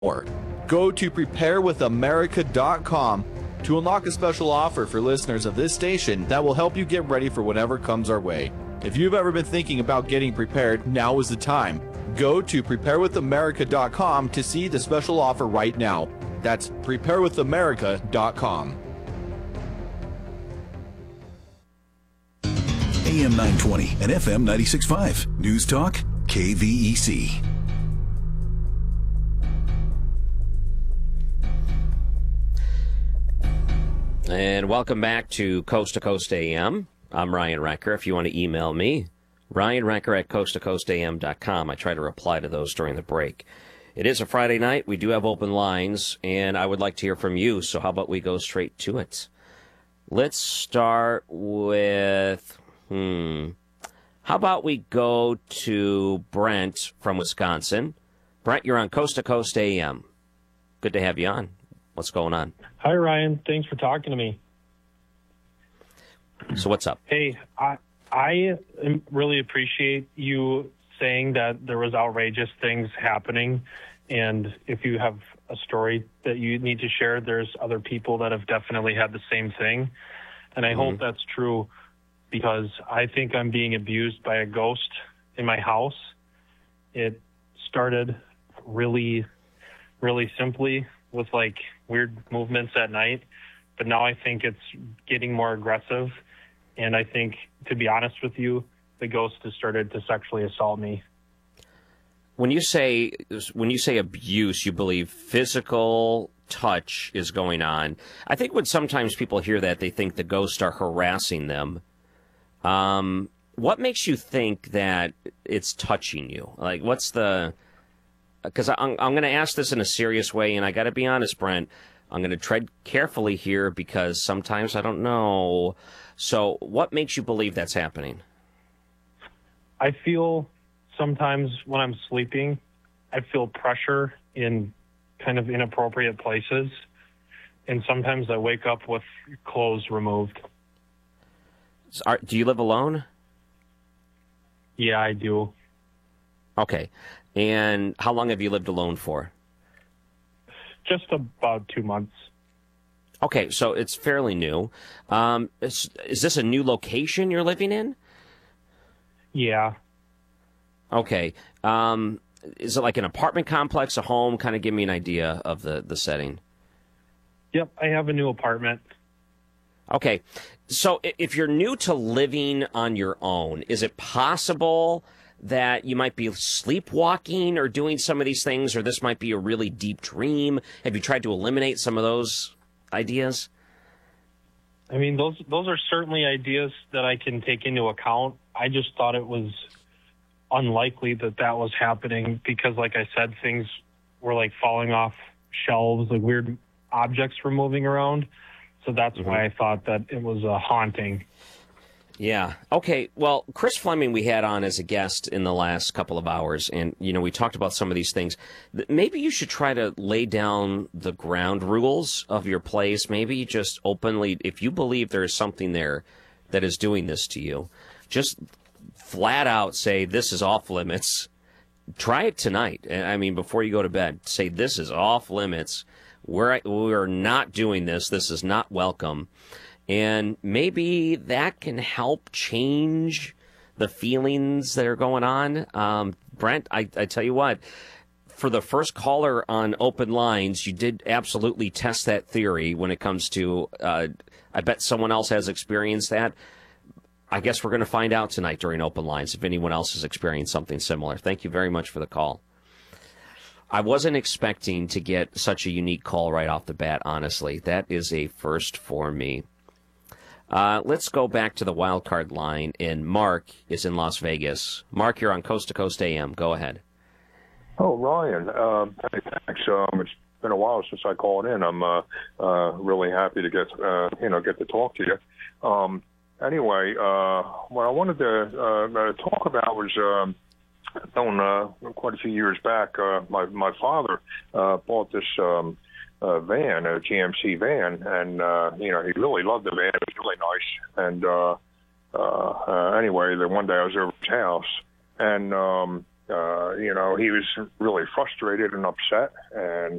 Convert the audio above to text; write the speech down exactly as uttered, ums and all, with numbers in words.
more. Go to prepare with america dot com to unlock a special offer for listeners of this station that will help you get ready for whatever comes our way. If you've ever been thinking about getting prepared, now is the time. Go to prepare with america dot com to see the special offer right now. That's prepare with america dot com. A M nine twenty and F M ninety-six point five. News Talk, K V E C. And welcome back to Coast to Coast A M. I'm Ryan Recker. If you want to email me, Ryan Recker at coast to coast a m dot com. I try to reply to those during the break. It is a Friday night. We do have open lines, and I would like to hear from you. So how about we go straight to it? Let's start with, hmm, how about we go to Brent from Wisconsin. Brent, you're on Coast to Coast A M. Good to have you on. What's going on? Hi, Ryan. Thanks for talking to me. So what's up? Hey, I I really appreciate you saying that there was outrageous things happening, and if you have a story that you need to share, there's other people that have definitely had the same thing, and I mm-hmm. hope that's true, because I think I'm being abused by a ghost in my house. It started really, really simply with like weird movements at night, but now I think it's getting more aggressive. And I think, to be honest with you, the ghost has started to sexually assault me. When you say when you say abuse, you believe physical touch is going on. I think when sometimes people hear that, they think the ghosts are harassing them. Um, what makes you think that it's touching you? Like, what's the... Because I'm, I'm going to ask this in a serious way, and I got to be honest, Brent. I'm going to tread carefully here because sometimes I don't know. So what makes you believe that's happening? I feel sometimes when I'm sleeping, I feel pressure in kind of inappropriate places. And sometimes I wake up with clothes removed. So are, do you live alone? Yeah, I do. Okay. And how long have you lived alone for? Just about two months. Okay, so it's fairly new. Um, is, is this a new location you're living in? Yeah. Okay. Um, is it like an apartment complex, a home? Kind of give me an idea of the, the setting. Yep, I have a new apartment. Okay. So if you're new to living on your own, is it possible that you might be sleepwalking or doing some of these things, or this might be a really deep dream? Have you tried to eliminate some of those ideas? I mean, those those are certainly ideas that I can take into account. I just thought it was unlikely that that was happening because, like I said, things were like falling off shelves, like weird objects were moving around. So that's mm-hmm. why I thought that it was a haunting. Yeah. Okay. Well, Chris Fleming we had on as a guest in the last couple of hours, and, you know, we talked about some of these things. Maybe you should try to lay down the ground rules of your place. Maybe just openly, if you believe there is something there that is doing this to you, just flat out say, this is off limits. Try it tonight. I mean, before you go to bed, say, this is off limits. We're, we're not doing this. This is not welcome. And maybe that can help change the feelings that are going on. Um, Brent, I, I tell you what, for the first caller on Open Lines, you did absolutely test that theory when it comes to, uh, I bet someone else has experienced that. I guess we're going to find out tonight during Open Lines if anyone else has experienced something similar. Thank you very much for the call. I wasn't expecting to get such a unique call right off the bat, honestly. That is a first for me. Uh, let's go back to the wild card line, and Mark is in Las Vegas. Mark, you're on Coast to Coast A M. Go ahead. Oh, Ryan, um, hey, thanks. Um, it's been a while since I called in. I'm uh, uh, really happy to get uh, you know get to talk to you. Um, anyway, uh, what I wanted to uh, talk about was um, known uh, quite a few years back. Uh, my my father uh, bought this. Um, Uh, van, a G M C van, and uh, you know he really loved the van. It was really nice. And uh, uh, uh, anyway, then one day I was over at his house, and um, uh, you know, he was really frustrated and upset, and